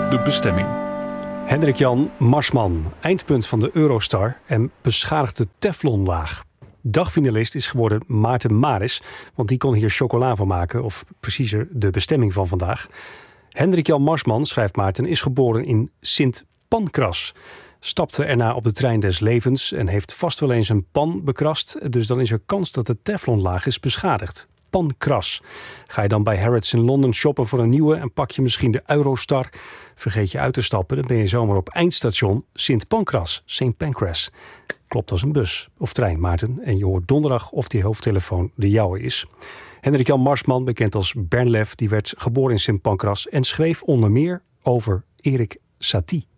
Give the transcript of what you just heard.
de bestemming. Hendrik-Jan Marsman, eindpunt van de Eurostar en beschadigde teflonlaag. Dagfinalist is geworden Maarten Maris, want die kon hier chocola van maken, of preciezer de bestemming van vandaag. Hendrik-Jan Marsman, schrijft Maarten, is geboren in Sint Pancras. Stapte erna op de trein des levens en heeft vast wel eens een pan bekrast, dus dan is er kans dat de teflonlaag is beschadigd. Pancras. Ga je dan bij Harrods in Londen shoppen voor een nieuwe en pak je misschien de Eurostar, vergeet je uit te stappen, dan ben je zomaar op eindstation Sint Pancras, St. Pancras. Klopt als een bus of trein, Maarten. En je hoort donderdag of die hoofdtelefoon de jouwe is. Hendrik-Jan Marsman, bekend als Bernlef, die werd geboren in Sint Pancras en schreef onder meer over Erik Satie.